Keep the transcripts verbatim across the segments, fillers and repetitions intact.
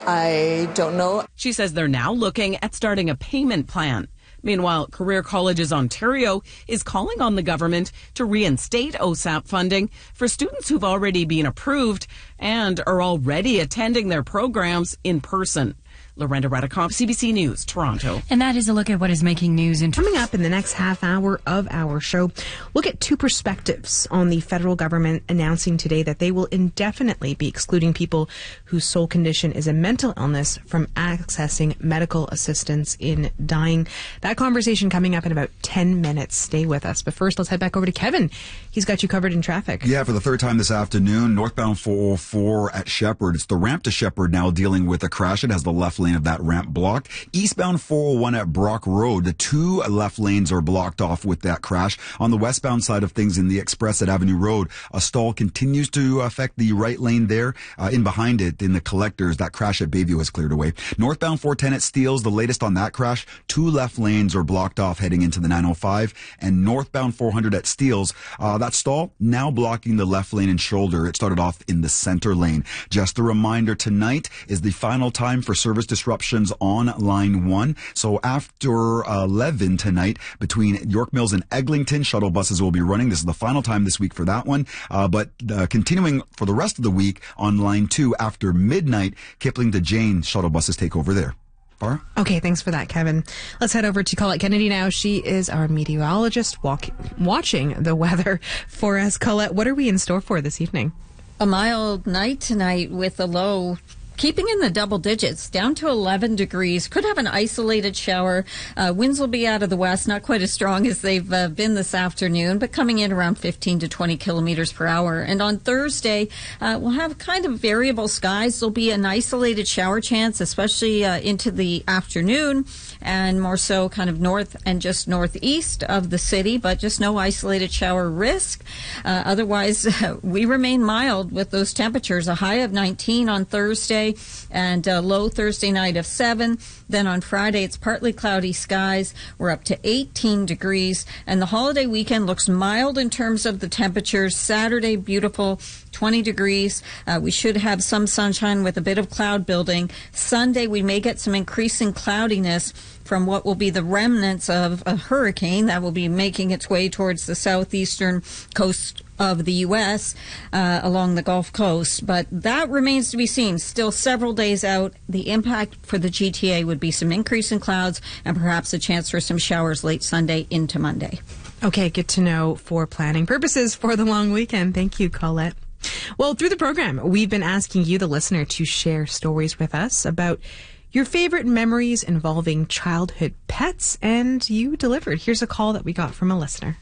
I don't know. She says they're now looking at starting a payment plan. Meanwhile, Career Colleges Ontario is calling on the government to reinstate O S A P funding for students who've already been approved and are already attending their programs in person. Lorenda Radikoff, C B C News, Toronto. And that is a look at what is making news. In Coming up in the next half hour of our show, we'll get two perspectives on the federal government announcing today that they will indefinitely be excluding people whose sole condition is a mental illness from accessing medical assistance in dying. That conversation coming up in about ten minutes. Stay with us. But first, let's head back over to Kevin. He's got you covered in traffic. Yeah, for the third time this afternoon, northbound four oh four at Shepherd. It's the ramp to Shepherd now dealing with a crash. It has the left lane of that ramp blocked. Eastbound four oh one at Brock Road, the two left lanes are blocked off with that crash. On the westbound side of things in the Express at Avenue Road, a stall continues to affect the right lane there. Uh, in behind it, in the collectors, that crash at Bayview has cleared away. Northbound four ten at Steeles, the latest on that crash, two left lanes are blocked off heading into the nine oh five. And northbound four hundred at Steeles, uh, that stall now blocking the left lane and shoulder. It started off in the center lane. Just a reminder, tonight is the final time for service disruptions on line one. So after eleven tonight, between York Mills and Eglinton, shuttle buses will be running. This is the final time this week for that one. Uh, but uh, continuing for the rest of the week on line two after midnight, Kipling to Jane shuttle buses take over there. Bar? Okay, thanks for that, Kevin. Let's head over to Colette Kennedy now. She is our meteorologist walk- watching the weather for us. Colette, what are we in store for this evening? A mild night tonight with a low keeping in the double digits, down to eleven degrees. Could have an isolated shower. Uh, winds will be out of the west, not quite as strong as they've uh, been this afternoon, but coming in around fifteen to twenty kilometers per hour. And on Thursday, uh, we'll have kind of variable skies. There'll be an isolated shower chance, especially uh, into the afternoon, and more so kind of north and just northeast of the city, but just no isolated shower risk. Uh, otherwise, uh, we remain mild with those temperatures. A high of nineteen on Thursday and a low Thursday night of seven. Then on Friday, it's partly cloudy skies. We're up to eighteen degrees. And the holiday weekend looks mild in terms of the temperatures. Saturday, beautiful, twenty degrees. Uh, we should have some sunshine with a bit of cloud building. Sunday, we may get some increasing cloudiness from what will be the remnants of a hurricane that will be making its way towards the southeastern coast of the U S uh, along the Gulf Coast. But that remains to be seen. Still several days out. The impact for the G T A would be some increase in clouds and perhaps a chance for some showers late Sunday into Monday. Okay, good to know for planning purposes for the long weekend. Thank you, Colette. Well, through the program, we've been asking you, the listener, to share stories with us about your favorite memories involving childhood pets, and you delivered. Here's a call that we got from a listener.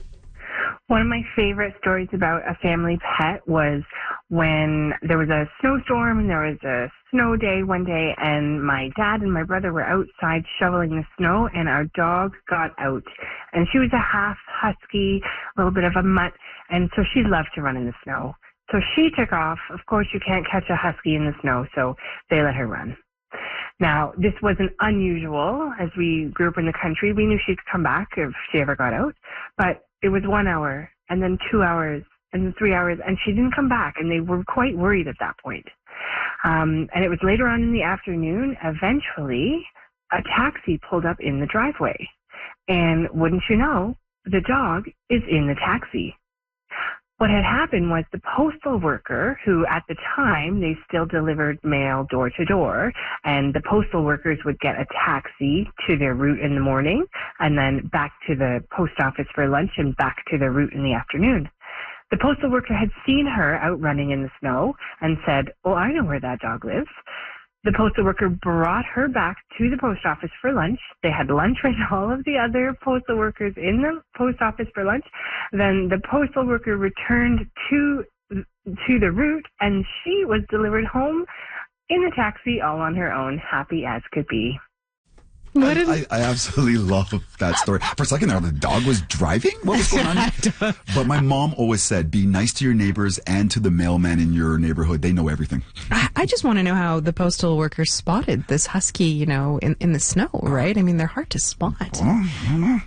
One of my favorite stories about a family pet was when there was a snowstorm and there was a snow day one day, and my dad and my brother were outside shoveling the snow, and our dog got out. And she was a half husky, a little bit of a mutt, and so she loved to run in the snow. So she took off. Of course, you can't catch a husky in the snow, so they let her run. Now, this wasn't unusual. As we grew up in the country, we knew she'd come back if she ever got out. But it was one hour, and then two hours, and then three hours, and she didn't come back, and they were quite worried at that point. Um, and it was later on in the afternoon, eventually, a taxi pulled up in the driveway. And wouldn't you know, the dog is in the taxi. What had happened was the postal worker, who at the time they still delivered mail door to door, and the postal workers would get a taxi to their route in the morning and then back to the post office for lunch and back to their route in the afternoon. The postal worker had seen her out running in the snow and said, "Oh, I know where that dog lives." The postal worker brought her back to the post office for lunch. They had lunch with all of the other postal workers in the post office for lunch. Then the postal worker returned to to the route, and she was delivered home in a taxi all on her own, happy as could be. What I, I, I absolutely love that story. For a second there, the dog was driving? What was going on? But my mom always said, be nice to your neighbors and to the mailman in your neighborhood. They know everything. I, I just want to know how the postal workers spotted this husky, you know, in, in the snow, right? I mean, they're hard to spot. Oh, I don't know.